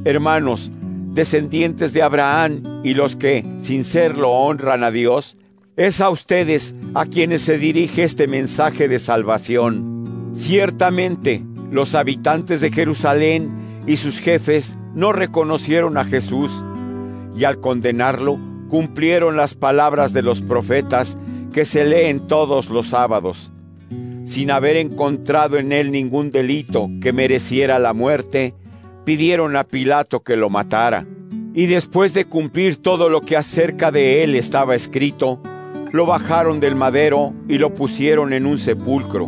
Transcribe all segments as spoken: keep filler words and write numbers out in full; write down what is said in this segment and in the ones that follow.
Hermanos, descendientes de Abraham y los que, sin serlo, honran a Dios, es a ustedes a quienes se dirige este mensaje de salvación. Ciertamente, los habitantes de Jerusalén y sus jefes no reconocieron a Jesús, y al condenarlo, cumplieron las palabras de los profetas que se leen todos los sábados. Sin haber encontrado en él ningún delito que mereciera la muerte, pidieron a Pilato que lo matara. Y después de cumplir todo lo que acerca de él estaba escrito, lo bajaron del madero y lo pusieron en un sepulcro.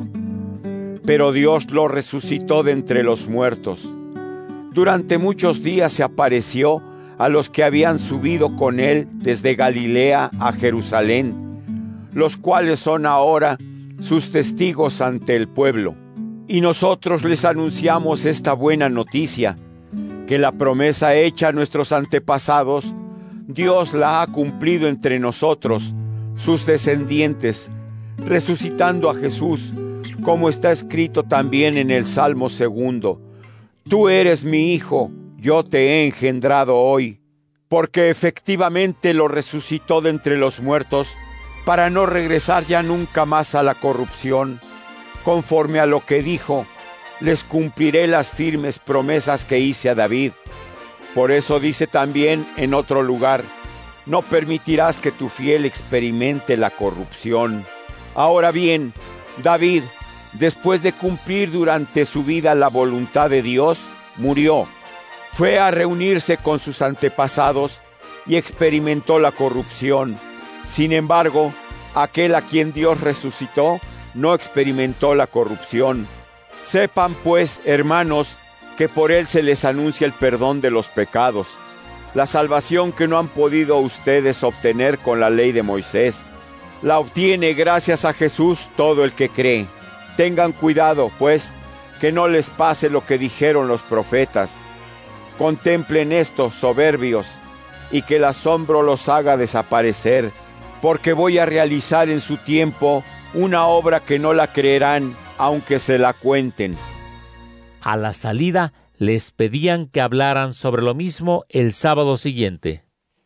Pero Dios lo resucitó de entre los muertos. Durante muchos días se apareció a los que habían subido con él desde Galilea a Jerusalén, los cuales son ahora sus testigos ante el pueblo. Y nosotros les anunciamos esta buena noticia, que la promesa hecha a nuestros antepasados, Dios la ha cumplido entre nosotros, sus descendientes, resucitando a Jesús, como está escrito también en el Salmo segundo. Tú eres mi hijo, yo te he engendrado hoy, porque efectivamente lo resucitó de entre los muertos, para no regresar ya nunca más a la corrupción. Conforme a lo que dijo, les cumpliré las firmes promesas que hice a David. Por eso dice también en otro lugar, no permitirás que tu fiel experimente la corrupción. Ahora bien, David, después de cumplir durante su vida la voluntad de Dios, murió. Fue a reunirse con sus antepasados y experimentó la corrupción. Sin embargo, aquel a quien Dios resucitó no experimentó la corrupción. Sepan pues, hermanos, que por él se les anuncia el perdón de los pecados, la salvación que no han podido ustedes obtener con la ley de Moisés. La obtiene gracias a Jesús todo el que cree. Tengan cuidado, pues, que no les pase lo que dijeron los profetas. Contemplen esto, soberbios, y que el asombro los haga desaparecer, porque voy a realizar en su tiempo una obra que no la creerán, aunque se la cuenten. A la salida les pedían que hablaran sobre lo mismo el sábado siguiente.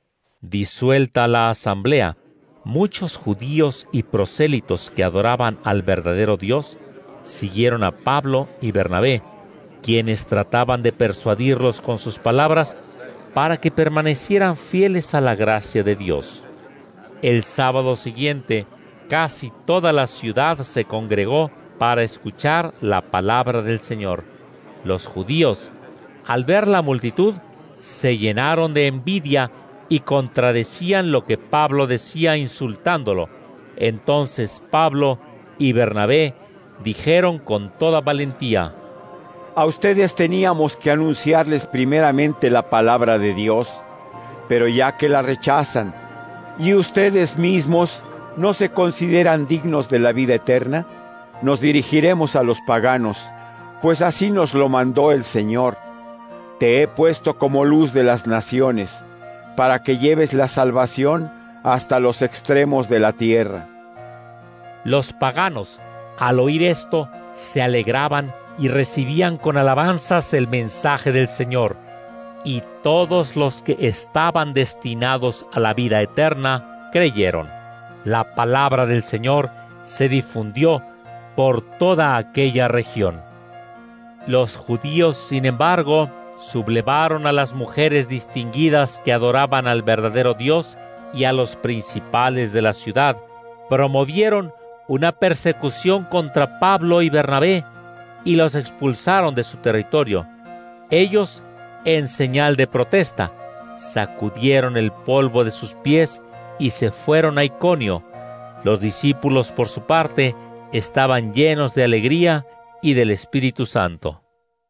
Disuelta la asamblea, muchos judíos y prosélitos que adoraban al verdadero Dios siguieron a Pablo y Bernabé, quienes trataban de persuadirlos con sus palabras para que permanecieran fieles a la gracia de Dios. El sábado siguiente, casi toda la ciudad se congregó para escuchar la palabra del Señor. Los judíos, al ver la multitud, se llenaron de envidia y contradecían lo que Pablo decía insultándolo. Entonces Pablo y Bernabé dijeron con toda valentía: A ustedes teníamos que anunciarles primeramente la palabra de Dios, pero ya que la rechazan, y ustedes mismos no se consideran dignos de la vida eterna, nos dirigiremos a los paganos, pues así nos lo mandó el Señor. Te he puesto como luz de las naciones, para que lleves la salvación hasta los extremos de la tierra. Los paganos, al oír esto, se alegraban y recibían con alabanzas el mensaje del Señor, y todos los que estaban destinados a la vida eterna creyeron. La palabra del Señor se difundió por toda aquella región. Los judíos, sin embargo, sublevaron a las mujeres distinguidas que adoraban al verdadero Dios y a los principales de la ciudad. Promovieron una persecución contra Pablo y Bernabé y los expulsaron de su territorio. Ellos, en señal de protesta, sacudieron el polvo de sus pies y se fueron a Iconio. Los discípulos, por su parte, estaban llenos de alegría y del Espíritu Santo.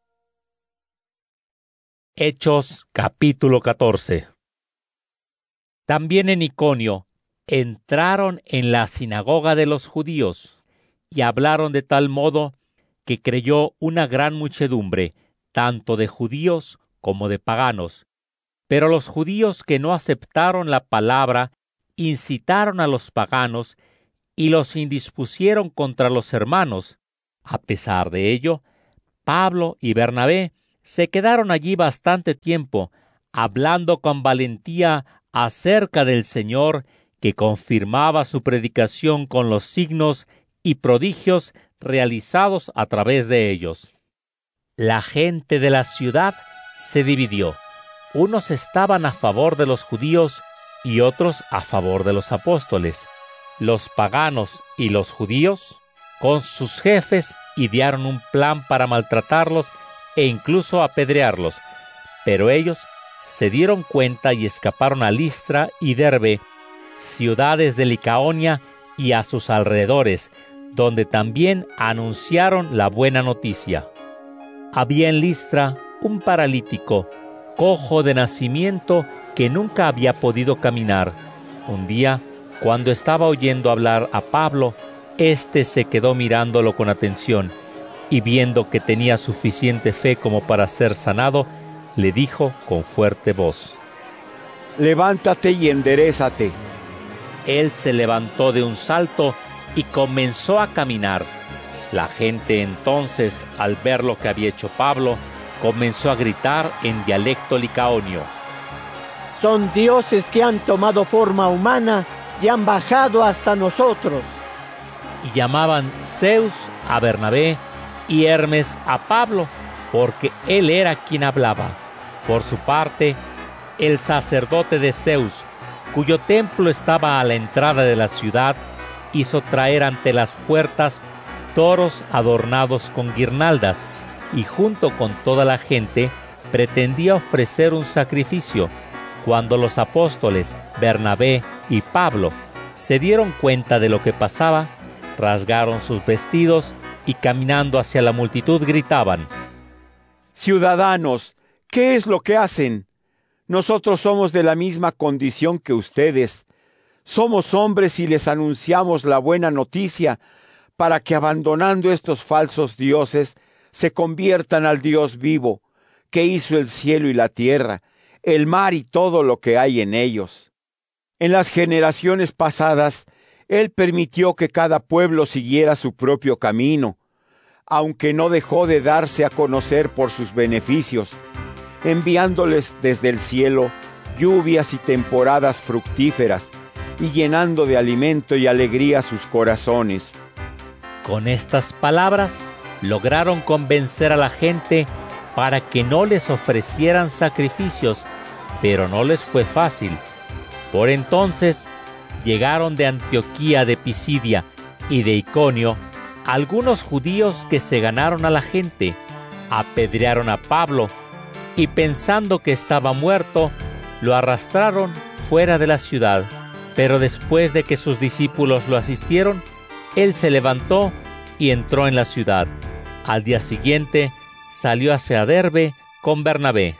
Hechos capítulo catorce. También en Iconio entraron en la sinagoga de los judíos y hablaron de tal modo que creyó una gran muchedumbre, tanto de judíos como de paganos. Pero los judíos que no aceptaron la palabra incitaron a los paganos y los indispusieron contra los hermanos. A pesar de ello, Pablo y Bernabé se quedaron allí bastante tiempo, hablando con valentía acerca del Señor, que confirmaba su predicación con los signos y prodigios realizados a través de ellos. La gente de la ciudad se dividió. Unos estaban a favor de los judíos y otros a favor de los apóstoles. Los paganos y los judíos, con sus jefes, idearon un plan para maltratarlos e incluso apedrearlos, pero ellos se dieron cuenta y escaparon a Listra y Derbe, ciudades de Licaonia y a sus alrededores, donde también anunciaron la buena noticia. Había en Listra un paralítico, cojo de nacimiento, que nunca había podido caminar. Un día, cuando estaba oyendo hablar a Pablo, éste se quedó mirándolo con atención, y viendo que tenía suficiente fe como para ser sanado, le dijo con fuerte voz: «Levántate y enderézate». Él se levantó de un salto y comenzó a caminar. La gente entonces, al ver lo que había hecho Pablo, comenzó a gritar en dialecto licaonio: «Son dioses que han tomado forma humana y han bajado hasta nosotros». Y llamaban Zeus a Bernabé y Hermes a Pablo, porque él era quien hablaba. Por su parte, el sacerdote de Zeus, cuyo templo estaba a la entrada de la ciudad, hizo traer ante las puertas toros adornados con guirnaldas, y junto con toda la gente pretendía ofrecer un sacrificio. Cuando los apóstoles Bernabé y Pablo se dieron cuenta de lo que pasaba, rasgaron sus vestidos y caminando hacia la multitud gritaban: «Ciudadanos, ¿qué es lo que hacen? Nosotros somos de la misma condición que ustedes. Somos hombres y les anunciamos la buena noticia para que, abandonando estos falsos dioses, se conviertan al Dios vivo, que hizo el cielo y la tierra, el mar y todo lo que hay en ellos. En las generaciones pasadas, Él permitió que cada pueblo siguiera su propio camino, aunque no dejó de darse a conocer por sus beneficios, enviándoles desde el cielo lluvias y temporadas fructíferas, y llenando de alimento y alegría sus corazones». Con estas palabras lograron convencer a la gente para que no les ofrecieran sacrificios, pero no les fue fácil. Por entonces llegaron de Antioquía de Pisidia y de Iconio algunos judíos que se ganaron a la gente, apedrearon a Pablo y, pensando que estaba muerto, lo arrastraron fuera de la ciudad. Pero después de que sus discípulos lo asistieron, él se levantó y entró en la ciudad. Al día siguiente salió hacia Derbe con Bernabé.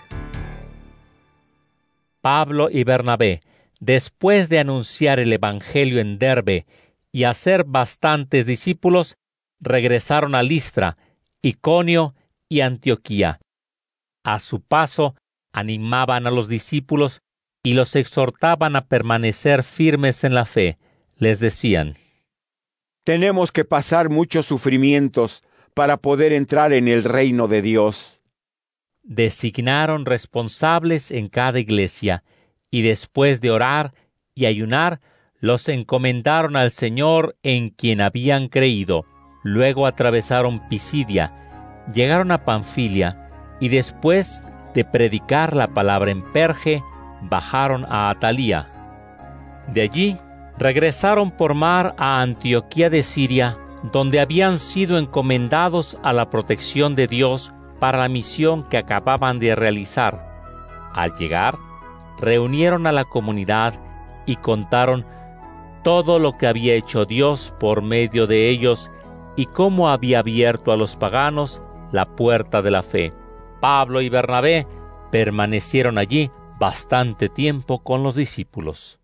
Pablo y Bernabé, después de anunciar el evangelio en Derbe y hacer bastantes discípulos, regresaron a Listra, Iconio y Antioquía. A su paso, animaban a los discípulos y los exhortaban a permanecer firmes en la fe. Les decían: «Tenemos que pasar muchos sufrimientos para poder entrar en el reino de Dios». Designaron responsables en cada iglesia, y después de orar y ayunar, los encomendaron al Señor en quien habían creído. Luego atravesaron Pisidia, llegaron a Panfilia, y después de predicar la palabra en Perge, bajaron a Atalía. De allí regresaron por mar a Antioquía de Siria, donde habían sido encomendados a la protección de Dios para la misión que acababan de realizar. Al llegar, reunieron a la comunidad y contaron todo lo que había hecho Dios por medio de ellos y cómo había abierto a los paganos la puerta de la fe. Pablo y Bernabé permanecieron allí bastante tiempo con los discípulos.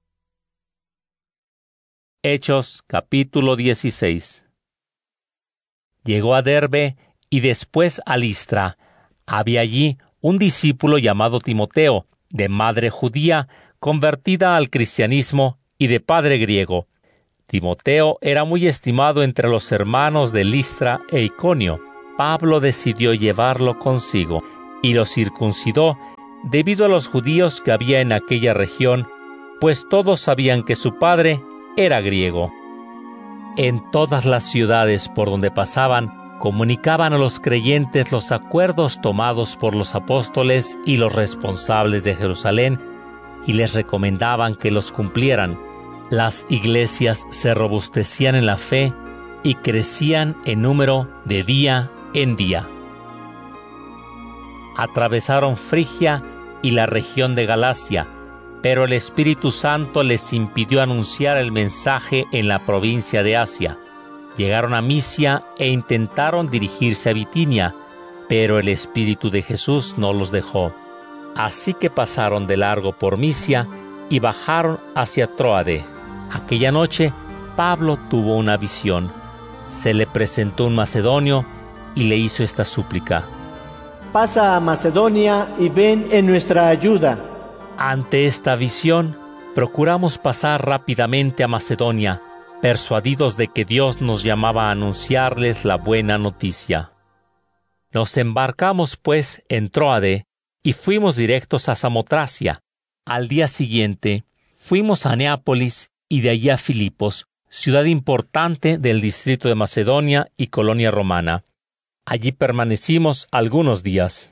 Hechos capítulo dieciséis. Llegó a Derbe y después a Listra. Había allí un discípulo llamado Timoteo, de madre judía, convertida al cristianismo y de padre griego. Timoteo era muy estimado entre los hermanos de Listra e Iconio. Pablo decidió llevarlo consigo y lo circuncidó debido a los judíos que había en aquella región, pues todos sabían que su padre era griego. En todas las ciudades por donde pasaban, comunicaban a los creyentes los acuerdos tomados por los apóstoles y los responsables de Jerusalén, y les recomendaban que los cumplieran. Las iglesias se robustecían en la fe y crecían en número de día en día. Atravesaron Frigia y la región de Galacia, pero el Espíritu Santo les impidió anunciar el mensaje en la provincia de Asia. Llegaron a Misia e intentaron dirigirse a Bitinia, pero el Espíritu de Jesús no los dejó. Así que pasaron de largo por Misia y bajaron hacia Tróade. Aquella noche, Pablo tuvo una visión. Se le presentó un macedonio y le hizo esta súplica: pasa a Macedonia y ven en nuestra ayuda. Ante esta visión, procuramos pasar rápidamente a Macedonia, persuadidos de que Dios nos llamaba a anunciarles la buena noticia. Nos embarcamos, pues, en Tróade y fuimos directos a Samotracia. Al día siguiente, fuimos a Neápolis y de allí a Filipos, ciudad importante del distrito de Macedonia y colonia romana. Allí permanecimos algunos días.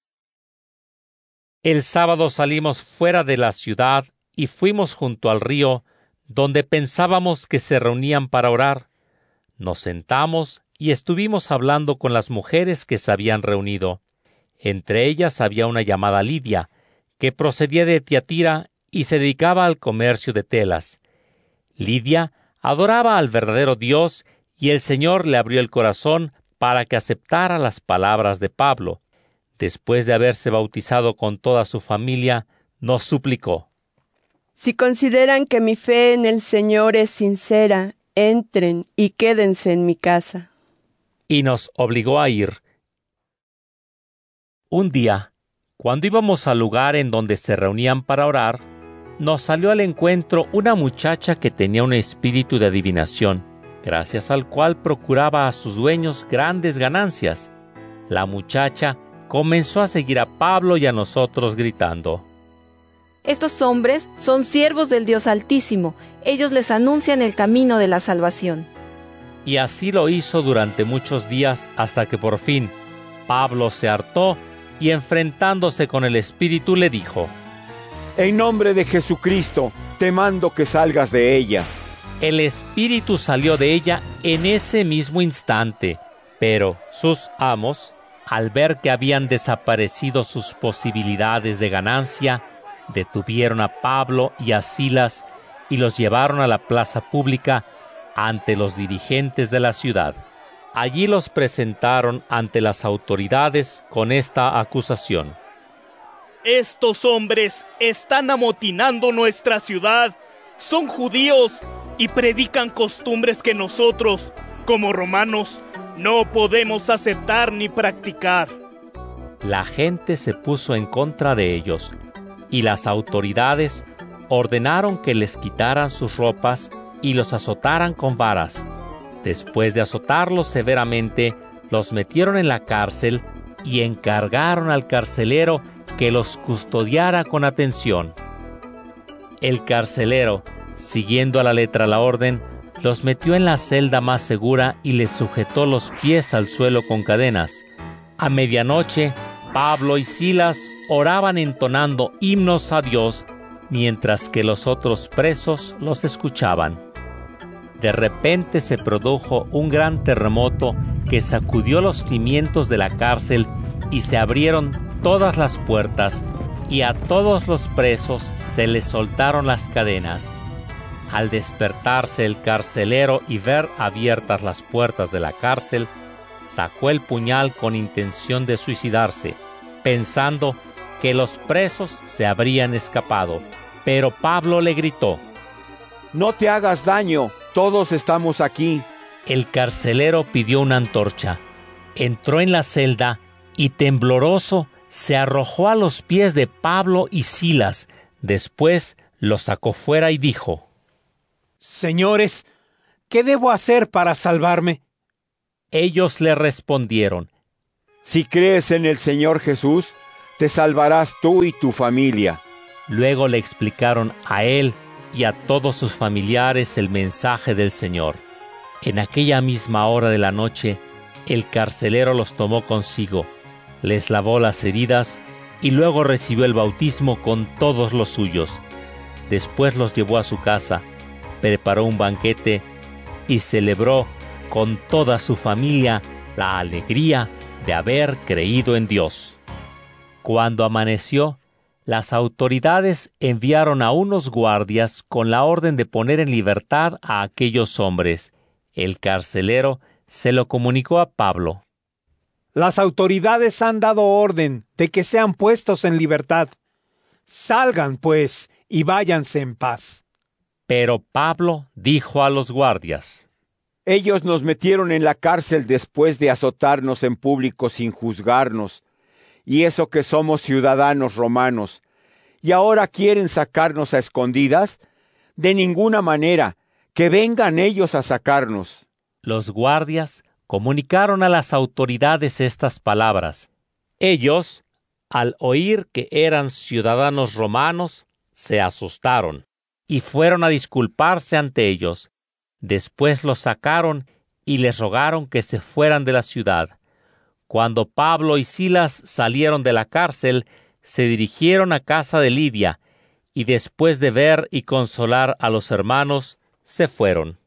El sábado salimos fuera de la ciudad y fuimos junto al río, donde pensábamos que se reunían para orar. Nos sentamos y estuvimos hablando con las mujeres que se habían reunido. Entre ellas había una llamada Lidia, que procedía de Tiatira y se dedicaba al comercio de telas. Lidia adoraba al verdadero Dios y el Señor le abrió el corazón para que aceptara las palabras de Pablo. Después de haberse bautizado con toda su familia, nos suplicó: si consideran que mi fe en el Señor es sincera, entren y quédense en mi casa. Y nos obligó a ir. Un día, cuando íbamos al lugar en donde se reunían para orar, nos salió al encuentro una muchacha que tenía un espíritu de adivinación, gracias al cual procuraba a sus dueños grandes ganancias. La muchacha comenzó a seguir a Pablo y a nosotros gritando: estos hombres son siervos del Dios Altísimo, ellos les anuncian el camino de la salvación. Y así lo hizo durante muchos días hasta que por fin Pablo se hartó y enfrentándose con el espíritu le dijo: en nombre de Jesucristo, te mando que salgas de ella. El espíritu salió de ella en ese mismo instante, pero sus amos, al ver que habían desaparecido sus posibilidades de ganancia, detuvieron a Pablo y a Silas y los llevaron a la plaza pública ante los dirigentes de la ciudad. Allí los presentaron ante las autoridades con esta acusación: estos hombres están amotinando nuestra ciudad, son judíos y predican costumbres que nosotros, como romanos, no podemos aceptar ni practicar. La gente se puso en contra de ellos, y las autoridades ordenaron que les quitaran sus ropas y los azotaran con varas. Después de azotarlos severamente, los metieron en la cárcel y encargaron al carcelero que los custodiara con atención. El carcelero, siguiendo a la letra la orden, los metió en la celda más segura y les sujetó los pies al suelo con cadenas. A medianoche, Pablo y Silas oraban entonando himnos a Dios, mientras que los otros presos los escuchaban. De repente se produjo un gran terremoto que sacudió los cimientos de la cárcel y se abrieron todas las puertas, y a todos los presos se les soltaron las cadenas. Al despertarse el carcelero y ver abiertas las puertas de la cárcel, sacó el puñal con intención de suicidarse, pensando que los presos se habrían escapado. Pero Pablo le gritó: no te hagas daño, todos estamos aquí. El carcelero pidió una antorcha, entró en la celda y tembloroso se arrojó a los pies de Pablo y Silas. Después los sacó fuera y dijo: Señores, ¿qué debo hacer para salvarme? Ellos le respondieron: Si crees en el Señor Jesús, te salvarás tú y tu familia. Luego le explicaron a él y a todos sus familiares el mensaje del Señor. En aquella misma hora de la noche, el carcelero los tomó consigo, les lavó las heridas y luego recibió el bautismo con todos los suyos. Después los llevó a su casa, preparó un banquete y celebró con toda su familia la alegría de haber creído en Dios. Cuando amaneció, las autoridades enviaron a unos guardias con la orden de poner en libertad a aquellos hombres. El carcelero se lo comunicó a Pablo. Las autoridades han dado orden de que sean puestos en libertad. Salgan, pues, y váyanse en paz. Pero Pablo dijo a los guardias: Ellos nos metieron en la cárcel después de azotarnos en público sin juzgarnos, y eso que somos ciudadanos romanos, y ahora quieren sacarnos a escondidas. De ninguna manera, que vengan ellos a sacarnos. Los guardias comunicaron a las autoridades estas palabras. Ellos, al oír que eran ciudadanos romanos, se asustaron y fueron a disculparse ante ellos. Después los sacaron y les rogaron que se fueran de la ciudad. Cuando Pablo y Silas salieron de la cárcel, se dirigieron a casa de Lidia, y después de ver y consolar a los hermanos, se fueron.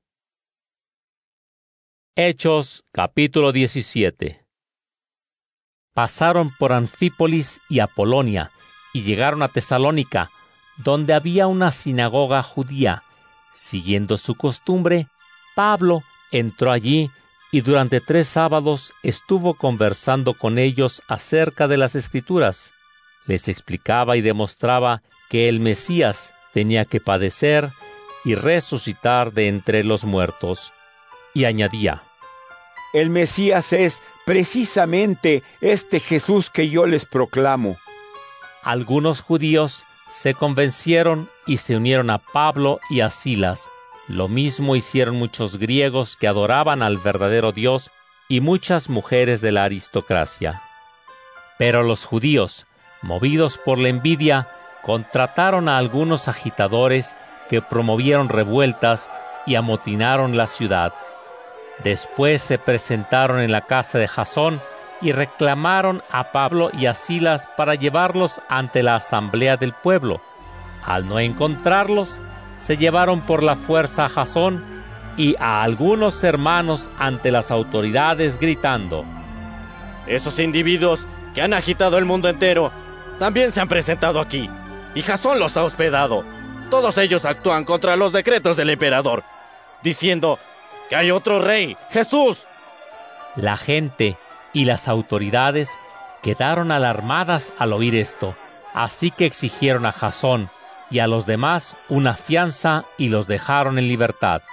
Hechos capítulo diecisiete. Pasaron por Anfípolis y Apolonia, y llegaron a Tesalónica, donde había una sinagoga judía. Siguiendo su costumbre, Pablo entró allí y durante tres sábados estuvo conversando con ellos acerca de las Escrituras. Les explicaba y demostraba que el Mesías tenía que padecer y resucitar de entre los muertos. Y añadía: El Mesías es precisamente este Jesús que yo les proclamo. Algunos judíos se convencieron y se unieron a Pablo y a Silas. Lo mismo hicieron muchos griegos que adoraban al verdadero Dios y muchas mujeres de la aristocracia. Pero los judíos, movidos por la envidia, contrataron a algunos agitadores que promovieron revueltas y amotinaron la ciudad. Después se presentaron en la casa de Jasón y reclamaron a Pablo y a Silas para llevarlos ante la asamblea del pueblo. Al no encontrarlos, se llevaron por la fuerza a Jasón y a algunos hermanos ante las autoridades gritando: Esos individuos que han agitado el mundo entero también se han presentado aquí, y Jasón los ha hospedado. Todos ellos actúan contra los decretos del emperador, diciendo que hay otro rey, Jesús. La gente y las autoridades quedaron alarmadas al oír esto, así que exigieron a Jasón y a los demás una fianza y los dejaron en libertad.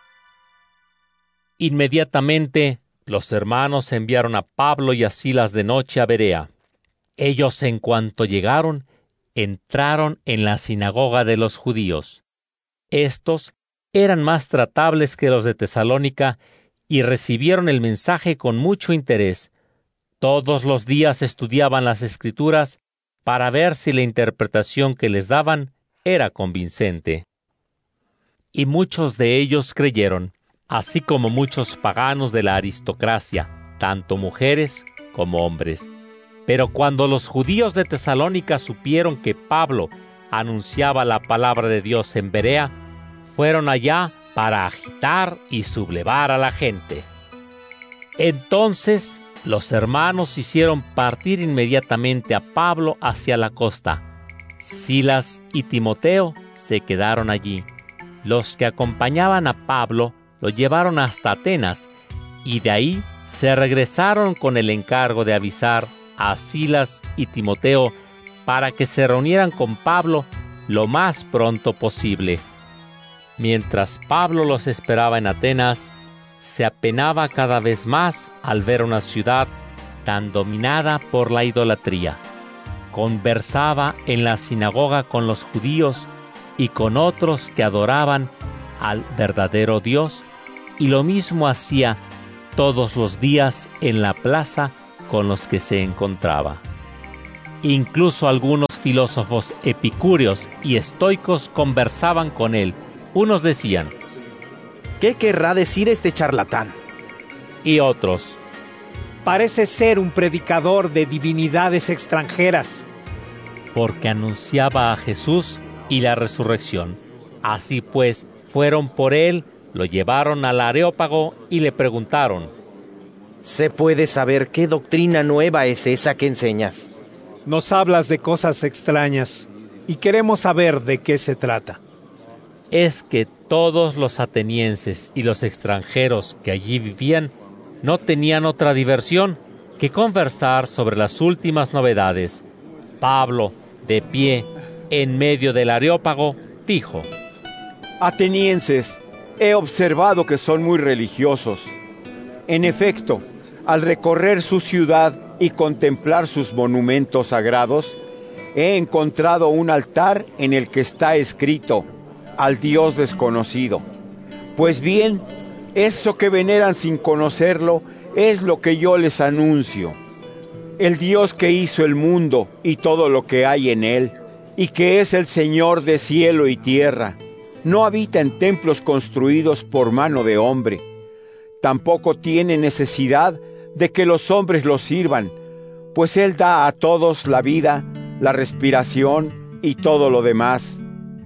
Inmediatamente los hermanos enviaron a Pablo y a Silas de noche a Berea. Ellos, en cuanto llegaron, entraron en la sinagoga de los judíos. Estos eran más tratables que los de Tesalónica y recibieron el mensaje con mucho interés. Todos los días estudiaban las Escrituras para ver si la interpretación que les daban era convincente. Y muchos de ellos creyeron, así como muchos paganos de la aristocracia, tanto mujeres como hombres. Pero cuando los judíos de Tesalónica supieron que Pablo anunciaba la palabra de Dios en Berea, fueron allá para agitar y sublevar a la gente. Entonces los hermanos hicieron partir inmediatamente a Pablo hacia la costa. Silas y Timoteo se quedaron allí. Los que acompañaban a Pablo lo llevaron hasta Atenas, y de ahí se regresaron con el encargo de avisar a Silas y Timoteo para que se reunieran con Pablo lo más pronto posible. Mientras Pablo los esperaba en Atenas, se apenaba cada vez más al ver una ciudad tan dominada por la idolatría. Conversaba en la sinagoga con los judíos y con otros que adoraban al verdadero Dios, y lo mismo hacía todos los días en la plaza con los que se encontraba. Incluso algunos filósofos epicúreos y estoicos conversaban con él. Unos decían: ¿qué querrá decir este charlatán? Y otros: parece ser un predicador de divinidades extranjeras. Porque anunciaba a Jesús y la resurrección. Así pues, fueron por él, lo llevaron al Areópago y le preguntaron: ¿se puede saber qué doctrina nueva es esa que enseñas? Nos hablas de cosas extrañas y queremos saber de qué se trata. Es que todos los atenienses y los extranjeros que allí vivían no tenían otra diversión que conversar sobre las últimas novedades. Pablo, de pie, en medio del Areópago, dijo: Atenienses, he observado que son muy religiosos. En efecto, al recorrer su ciudad y contemplar sus monumentos sagrados, he encontrado un altar en el que está escrito: al Dios desconocido. Pues bien, eso que veneran sin conocerlo es lo que yo les anuncio. El Dios que hizo el mundo y todo lo que hay en él, y que es el Señor de cielo y tierra, no habita en templos construidos por mano de hombre. Tampoco tiene necesidad de que los hombres lo sirvan, pues Él da a todos la vida, la respiración y todo lo demás.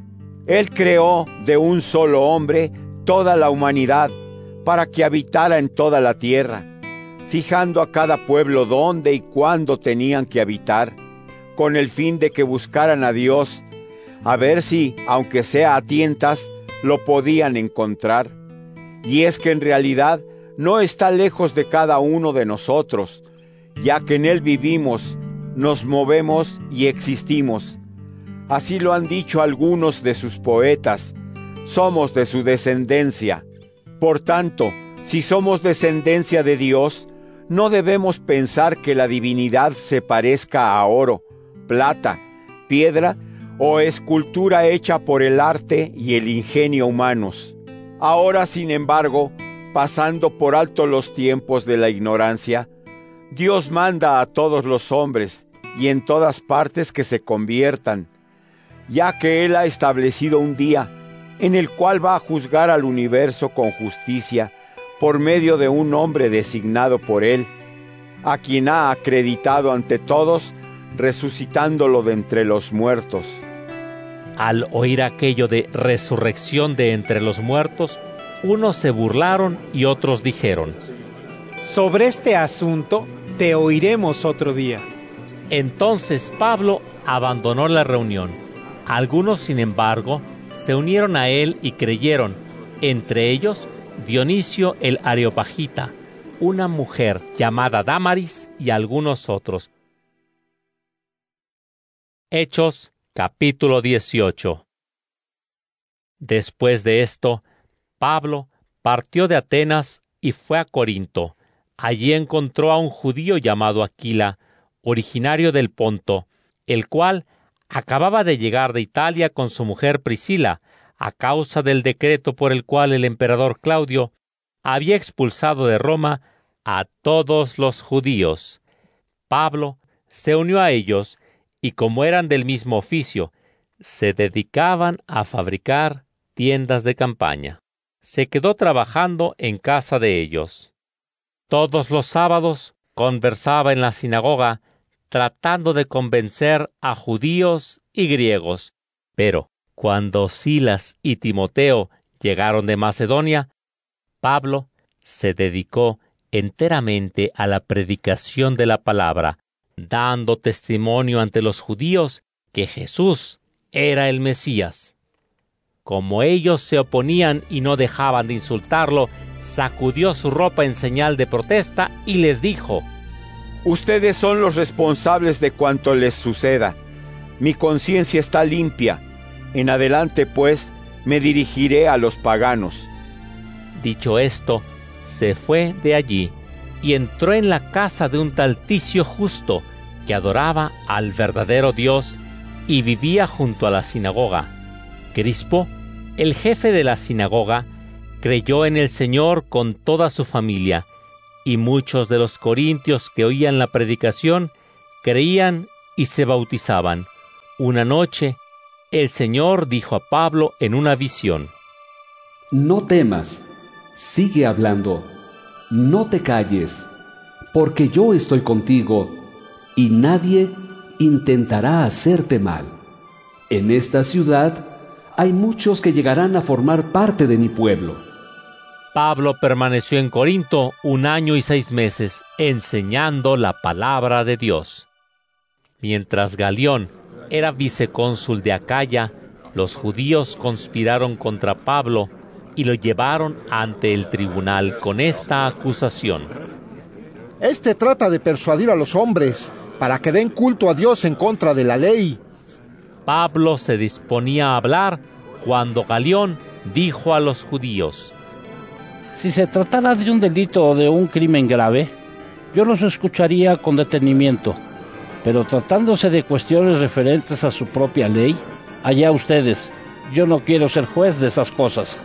Él creó de un solo hombre toda la humanidad, para que habitara en toda la tierra, fijando a cada pueblo dónde y cuándo tenían que habitar, con el fin de que buscaran a Dios, a ver si, aunque sea a tientas, lo podían encontrar. Y es que en realidad no está lejos de cada uno de nosotros, ya que en Él vivimos, nos movemos y existimos. Así lo han dicho algunos de sus poetas: somos de su descendencia. Por tanto, si somos descendencia de Dios, no debemos pensar que la divinidad se parezca a oro, plata, piedra o escultura hecha por el arte y el ingenio humanos. Ahora, sin embargo, pasando por alto los tiempos de la ignorancia, Dios manda a todos los hombres y en todas partes que se conviertan, ya que Él ha establecido un día en el cual va a juzgar al universo con justicia por medio de un hombre designado por Él, a quien ha acreditado ante todos, resucitándolo de entre los muertos. Al oír aquello de resurrección de entre los muertos, unos se burlaron y otros dijeron: sobre este asunto te oiremos otro día. Entonces Pablo abandonó la reunión. Algunos, sin embargo, se unieron a él y creyeron, entre ellos Dionisio el Areopagita, una mujer llamada Dámaris y algunos otros. Hechos, capítulo dieciocho. Después de esto, Pablo partió de Atenas y fue a Corinto. Allí encontró a un judío llamado Aquila, originario del Ponto, el cual acababa de llegar de Italia con su mujer Priscila, a causa del decreto por el cual el emperador Claudio había expulsado de Roma a todos los judíos. Pablo se unió a ellos, y como eran del mismo oficio, se dedicaban a fabricar tiendas de campaña. Se quedó trabajando en casa de ellos. Todos los sábados conversaba en la sinagoga, tratando de convencer a judíos y griegos. Pero cuando Silas y Timoteo llegaron de Macedonia, Pablo se dedicó enteramente a la predicación de la palabra, dando testimonio ante los judíos que Jesús era el Mesías. Como ellos se oponían y no dejaban de insultarlo, sacudió su ropa en señal de protesta y les dijo: ustedes son los responsables de cuanto les suceda. Mi conciencia está limpia. En adelante, pues, me dirigiré a los paganos. Dicho esto, se fue de allí y entró en la casa de un tal Ticio Justo, que adoraba al verdadero Dios y vivía junto a la sinagoga. Crispo, el jefe de la sinagoga, creyó en el Señor con toda su familia, y muchos de los corintios que oían la predicación creían y se bautizaban. Una noche, el Señor dijo a Pablo en una visión: No temas, sigue hablando, no te calles, porque yo estoy contigo, y nadie intentará hacerte mal. En esta ciudad hay muchos que llegarán a formar parte de mi pueblo. Pablo permaneció en Corinto un año y seis meses, enseñando la palabra de Dios. Mientras Galión era vicecónsul de Acaya, los judíos conspiraron contra Pablo y lo llevaron ante el tribunal con esta acusación: Este trata de persuadir a los hombres para que den culto a Dios en contra de la ley. Pablo se disponía a hablar cuando Galión dijo a los judíos: Si se tratara de un delito o de un crimen grave, yo los escucharía con detenimiento, pero tratándose de cuestiones referentes a su propia ley, allá ustedes, yo no quiero ser juez de esas cosas.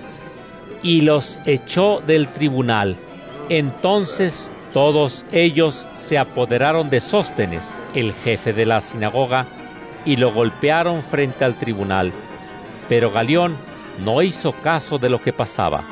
Y los echó del tribunal. Entonces todos ellos se apoderaron de Sóstenes, el jefe de la sinagoga, y lo golpearon frente al tribunal. Pero Galión no hizo caso de lo que pasaba.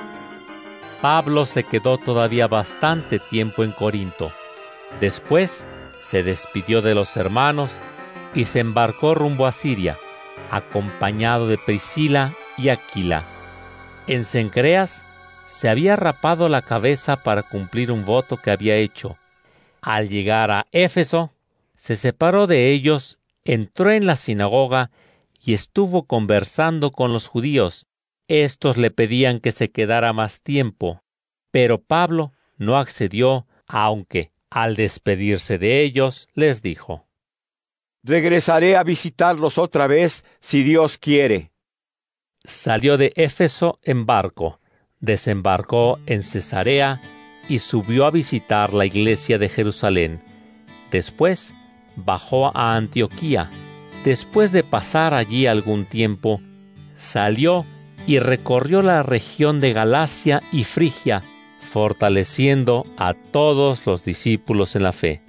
Pablo se quedó todavía bastante tiempo en Corinto. Después se despidió de los hermanos y se embarcó rumbo a Siria, acompañado de Priscila y Aquila. En Cencreas se había rapado la cabeza para cumplir un voto que había hecho. Al llegar a Éfeso, se separó de ellos, entró en la sinagoga y estuvo conversando con los judíos. Estos le pedían que se quedara más tiempo, pero Pablo no accedió, aunque, al despedirse de ellos, les dijo: Regresaré a visitarlos otra vez, si Dios quiere. Salió de Éfeso en barco, desembarcó en Cesarea y subió a visitar la iglesia de Jerusalén. Después bajó a Antioquía. Después de pasar allí algún tiempo, salió y recorrió la región de Galacia y Frigia, fortaleciendo a todos los discípulos en la fe.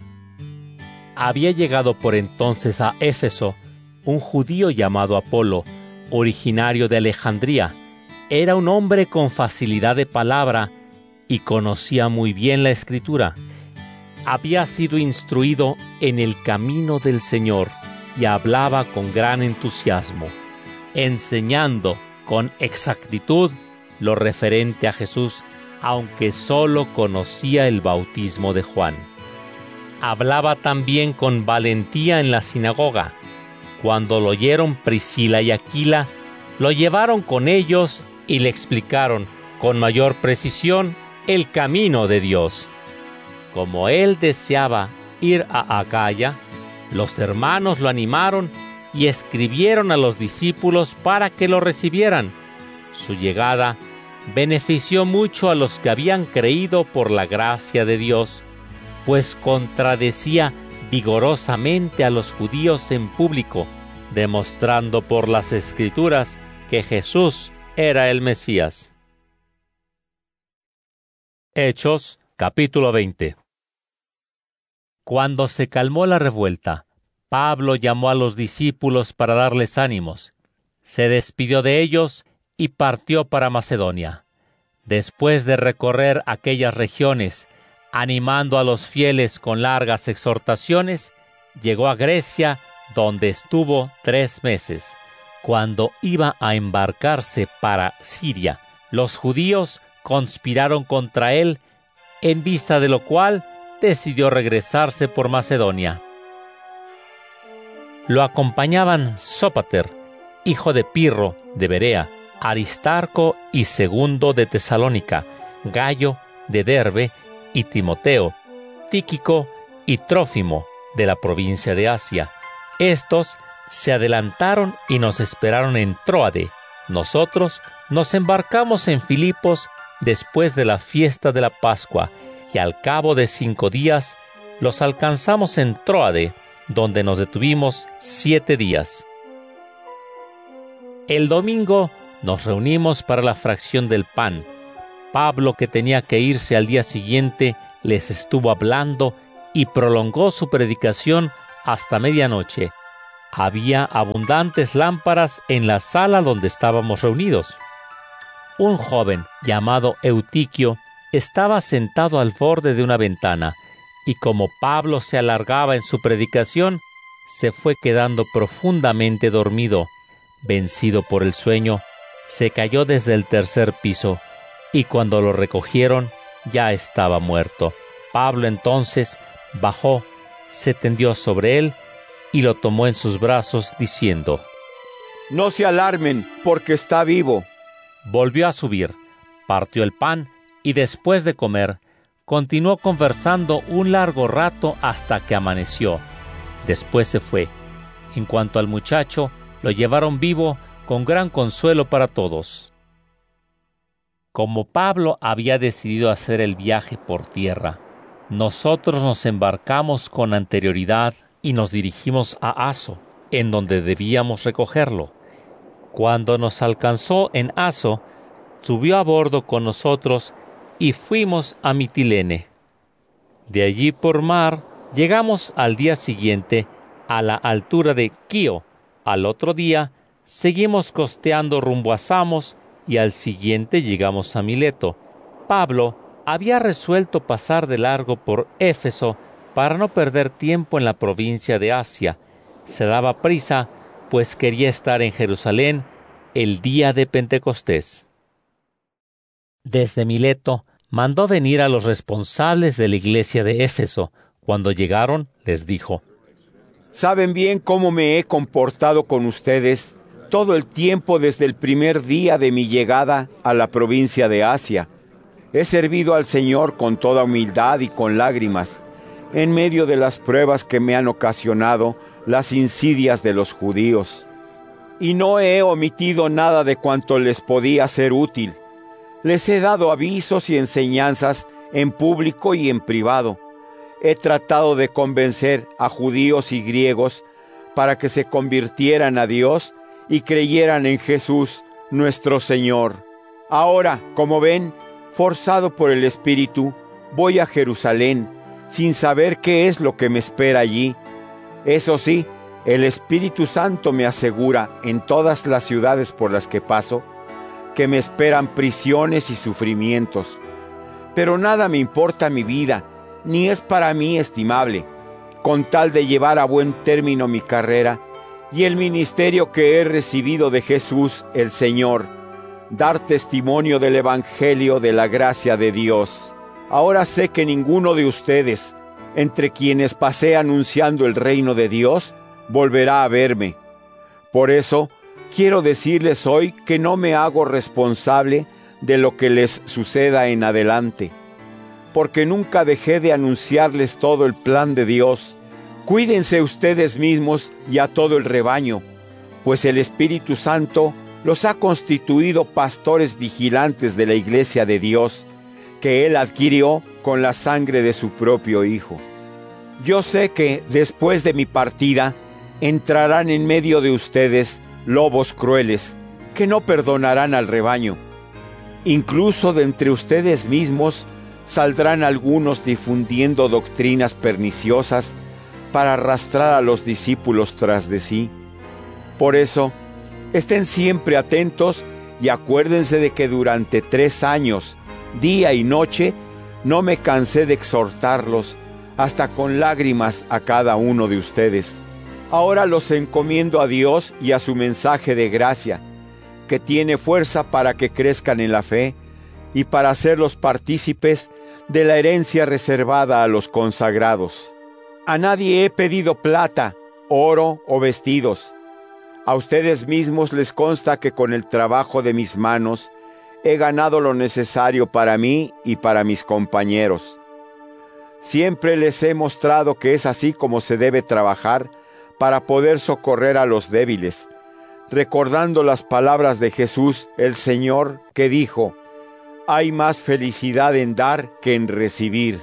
Había llegado por entonces a Éfeso un judío llamado Apolo, originario de Alejandría. Era un hombre con facilidad de palabra y conocía muy bien la Escritura. Había sido instruido en el camino del Señor y hablaba con gran entusiasmo, enseñando con exactitud lo referente a Jesús, aunque solo conocía el bautismo de Juan. Hablaba también con valentía en la sinagoga. Cuando lo oyeron Priscila y Aquila, lo llevaron con ellos y le explicaron con mayor precisión el camino de Dios. Como él deseaba ir a Acaya, los hermanos lo animaron y escribieron a los discípulos para que lo recibieran. Su llegada benefició mucho a los que habían creído por la gracia de Dios, pues contradecía vigorosamente a los judíos en público, demostrando por las Escrituras que Jesús era el Mesías. Hechos, capítulo veinte. Cuando se calmó la revuelta, Pablo llamó a los discípulos para darles ánimos. Se despidió de ellos y partió para Macedonia. Después de recorrer aquellas regiones, animando a los fieles con largas exhortaciones, llegó a Grecia, donde estuvo tres meses. Cuando iba a embarcarse para Siria, los judíos conspiraron contra él, en vista de lo cual decidió regresarse por Macedonia. Lo acompañaban Sópater, hijo de Pirro de Berea, Aristarco y Segundo de Tesalónica, Gayo de Derbe y Timoteo, Tíquico y Trófimo de la provincia de Asia. Estos se adelantaron y nos esperaron en Tróade. Nosotros nos embarcamos en Filipos después de la fiesta de la Pascua, y al cabo de cinco días los alcanzamos en Tróade, donde nos detuvimos siete días. El domingo nos reunimos para la fracción del pan. Pablo, que tenía que irse al día siguiente, les estuvo hablando y prolongó su predicación hasta medianoche. Había abundantes lámparas en la sala donde estábamos reunidos. Un joven llamado Eutiquio estaba sentado al borde de una ventana, y como Pablo se alargaba en su predicación, se fue quedando profundamente dormido. Vencido por el sueño, se cayó desde el tercer piso, y cuando lo recogieron, ya estaba muerto. Pablo entonces bajó, se tendió sobre él, y lo tomó en sus brazos, diciendo: «No se alarmen, porque está vivo». Volvió a subir, partió el pan, y después de comer, continuó conversando un largo rato hasta que amaneció. Después se fue. En cuanto al muchacho, lo llevaron vivo con gran consuelo para todos. Como Pablo había decidido hacer el viaje por tierra, nosotros nos embarcamos con anterioridad y nos dirigimos a Aso, en donde debíamos recogerlo. Cuando nos alcanzó en Aso, subió a bordo con nosotros y fuimos a Mitilene. De allí por mar llegamos al día siguiente a la altura de Quío. Al otro día seguimos costeando rumbo a Samos y al siguiente llegamos a Mileto. Pablo había resuelto pasar de largo por Éfeso para no perder tiempo en la provincia de Asia. Se daba prisa, pues quería estar en Jerusalén el día de Pentecostés. Desde Mileto mandó venir a los responsables de la iglesia de Éfeso. Cuando llegaron, les dijo: «Saben bien cómo me he comportado con ustedes todo el tiempo desde el primer día de mi llegada a la provincia de Asia. He servido al Señor con toda humildad y con lágrimas, en medio de las pruebas que me han ocasionado las insidias de los judíos. Y no he omitido nada de cuanto les podía ser útil. Les he dado avisos y enseñanzas en público y en privado. He tratado de convencer a judíos y griegos para que se convirtieran a Dios y creyeran en Jesús, nuestro Señor. Ahora, como ven, forzado por el Espíritu, voy a Jerusalén, sin saber qué es lo que me espera allí. Eso sí, el Espíritu Santo me asegura en todas las ciudades por las que paso, que me esperan prisiones y sufrimientos. Pero nada me importa mi vida, ni es para mí estimable, con tal de llevar a buen término mi carrera y el ministerio que he recibido de Jesús el Señor, dar testimonio del Evangelio de la gracia de Dios. Ahora sé que ninguno de ustedes, entre quienes pasé anunciando el reino de Dios, volverá a verme. Por eso, quiero decirles hoy que no me hago responsable de lo que les suceda en adelante, porque nunca dejé de anunciarles todo el plan de Dios. Cuídense ustedes mismos y a todo el rebaño, pues el Espíritu Santo los ha constituido pastores vigilantes de la iglesia de Dios, que Él adquirió con la sangre de su propio Hijo. Yo sé que después de mi partida entrarán en medio de ustedes lobos crueles, que no perdonarán al rebaño. Incluso de entre ustedes mismos saldrán algunos difundiendo doctrinas perniciosas para arrastrar a los discípulos tras de sí. Por eso, estén siempre atentos y acuérdense de que durante tres años, día y noche, no me cansé de exhortarlos, hasta con lágrimas a cada uno de ustedes. Ahora los encomiendo a Dios y a su mensaje de gracia, que tiene fuerza para que crezcan en la fe y para hacerlos partícipes de la herencia reservada a los consagrados. A nadie he pedido plata, oro o vestidos. A ustedes mismos les consta que con el trabajo de mis manos he ganado lo necesario para mí y para mis compañeros. Siempre les he mostrado que es así como se debe trabajar para poder socorrer a los débiles, recordando las palabras de Jesús el Señor, que dijo: «Hay más felicidad en dar que en recibir».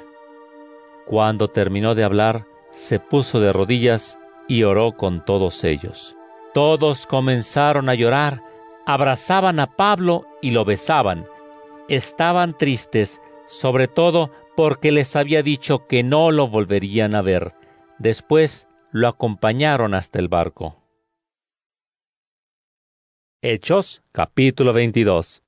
Cuando terminó de hablar, se puso de rodillas y oró con todos ellos. Todos comenzaron a llorar, abrazaban a Pablo y lo besaban. Estaban tristes, sobre todo porque les había dicho que no lo volverían a ver. Después lo acompañaron hasta el barco. Hechos, capítulo veintidós.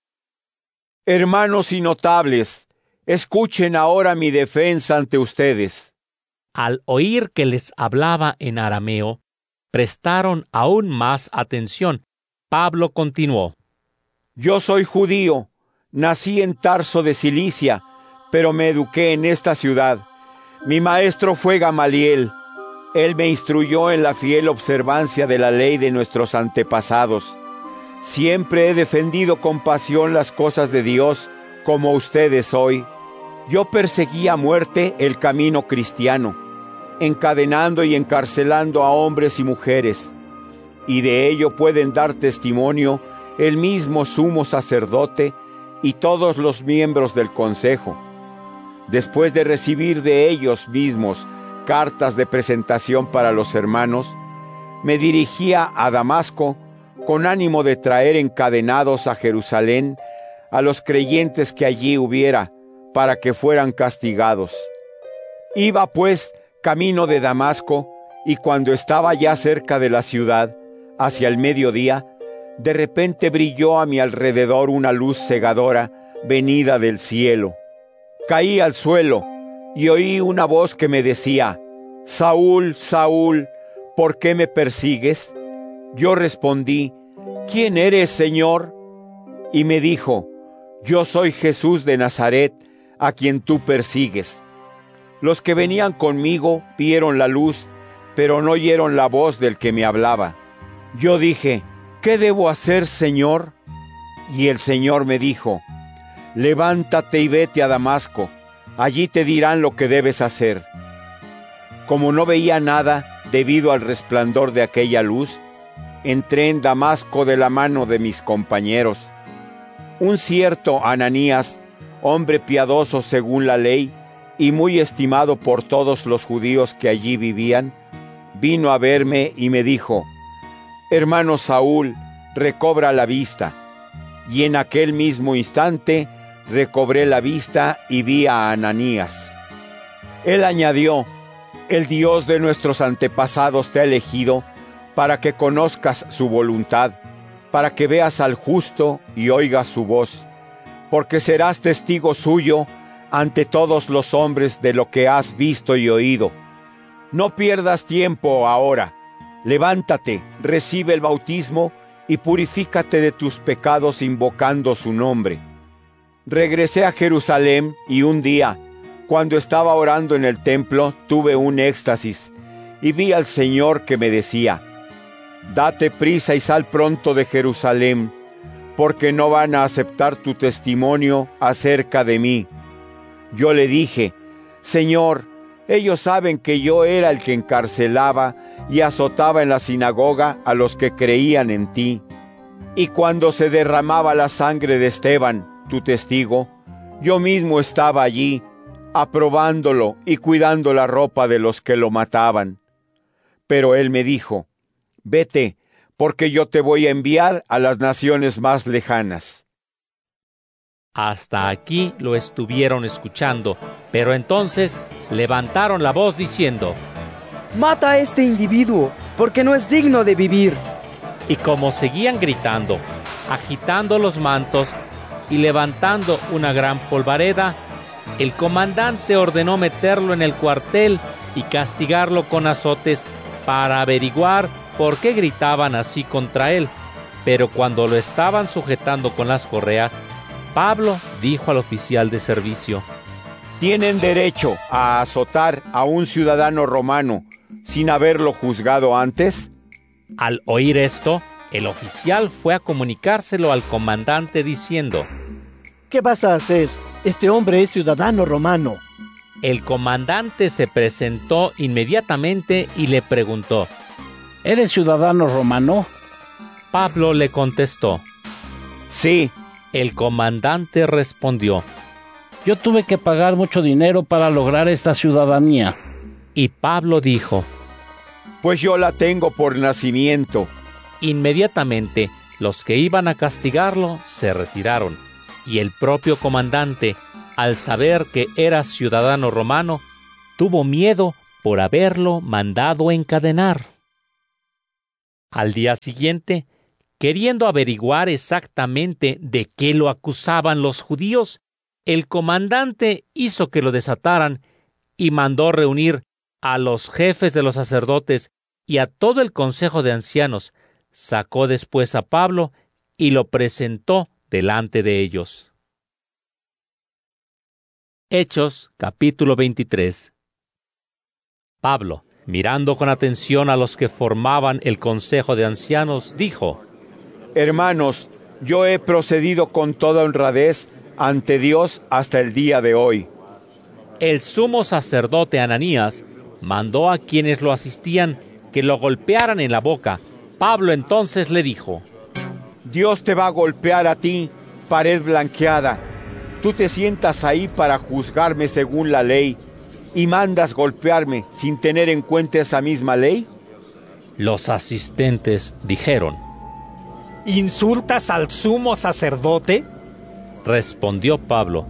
Hermanos y notables, escuchen ahora mi defensa ante ustedes. Al oír que les hablaba en arameo, prestaron aún más atención. Pablo continuó: Yo soy judío, nací en Tarso de Cilicia, pero me eduqué en esta ciudad. Mi maestro fue Gamaliel. Él me instruyó en la fiel observancia de la ley de nuestros antepasados. Siempre he defendido con pasión las cosas de Dios, como ustedes hoy. Yo perseguí a muerte el camino cristiano, encadenando y encarcelando a hombres y mujeres. Y de ello pueden dar testimonio el mismo sumo sacerdote y todos los miembros del consejo. Después de recibir de ellos mismos cartas de presentación para los hermanos, me dirigía a Damasco con ánimo de traer encadenados a Jerusalén a los creyentes que allí hubiera, para que fueran castigados. Iba pues camino de Damasco, y cuando estaba ya cerca de la ciudad, hacia el mediodía, de repente brilló a mi alrededor una luz cegadora venida del cielo. Caí al suelo y oí una voz que me decía: Saúl, Saúl, ¿por qué me persigues? Yo respondí: ¿Quién eres, Señor? Y me dijo: Yo soy Jesús de Nazaret, a quien tú persigues. Los que venían conmigo vieron la luz, pero no oyeron la voz del que me hablaba. Yo dije: ¿Qué debo hacer, Señor? Y el Señor me dijo: Levántate y vete a Damasco, allí te dirán lo que debes hacer. Como no veía nada debido al resplandor de aquella luz, entré en Damasco de la mano de mis compañeros. Un cierto Ananías, hombre piadoso según la ley y muy estimado por todos los judíos que allí vivían, vino a verme y me dijo: Hermano Saúl, recobra la vista. Y en aquel mismo instante recobré la vista y vi a Ananías. Él añadió: El Dios de nuestros antepasados te ha elegido para que conozcas su voluntad, para que veas al justo y oigas su voz, porque serás testigo suyo ante todos los hombres de lo que has visto y oído. No pierdas tiempo ahora. Levántate, recibe el bautismo y purifícate de tus pecados invocando su nombre. Regresé a Jerusalén y un día, cuando estaba orando en el templo, tuve un éxtasis y vi al Señor que me decía: Date prisa y sal pronto de Jerusalén, porque no van a aceptar tu testimonio acerca de mí. Yo le dije: Señor, ellos saben que yo era el que encarcelaba y azotaba en la sinagoga a los que creían en ti. Y cuando se derramaba la sangre de Esteban, tu testigo, yo mismo estaba allí, aprobándolo y cuidando la ropa de los que lo mataban. Pero él me dijo: Vete, porque yo te voy a enviar a las naciones más lejanas. Hasta aquí lo estuvieron escuchando, pero entonces levantaron la voz diciendo: Mata a este individuo, porque no es digno de vivir. Y como seguían gritando, agitando los mantos y levantando una gran polvareda, el comandante ordenó meterlo en el cuartel y castigarlo con azotes para averiguar por qué gritaban así contra él. Pero cuando lo estaban sujetando con las correas, Pablo dijo al oficial de servicio: Tienen derecho a azotar a un ciudadano romano sin haberlo juzgado antes. Al oír esto, el oficial fue a comunicárselo al comandante diciendo: ¿Qué vas a hacer? Este hombre es ciudadano romano. El comandante se presentó inmediatamente y le preguntó: ¿Eres ciudadano romano? Pablo le contestó: Sí. El comandante respondió: Yo tuve que pagar mucho dinero para lograr esta ciudadanía. Y Pablo dijo: Pues yo la tengo por nacimiento. Inmediatamente los que iban a castigarlo se retiraron, y el propio comandante, al saber que era ciudadano romano, tuvo miedo por haberlo mandado encadenar. Al día siguiente, queriendo averiguar exactamente de qué lo acusaban los judíos, el comandante hizo que lo desataran y mandó reunir a los jefes de los sacerdotes y a todo el consejo de ancianos. Sacó después a Pablo y lo presentó delante de ellos. Hechos, capítulo veintitrés. Pablo, mirando con atención a los que formaban el consejo de ancianos, dijo: Hermanos, yo he procedido con toda honradez ante Dios hasta el día de hoy. El sumo sacerdote Ananías mandó a quienes lo asistían que lo golpearan en la boca. Pablo entonces le dijo: Dios te va a golpear a ti, pared blanqueada. Tú te sientas ahí para juzgarme según la ley y mandas golpearme sin tener en cuenta esa misma ley. Los asistentes dijeron: ¿Insultas al sumo sacerdote? Respondió Pablo: